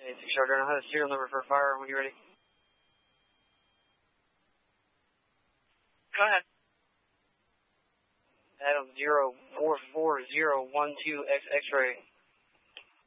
Charter, I have a serial number for fire when you're ready. Go ahead. Adam 044012 X-ray.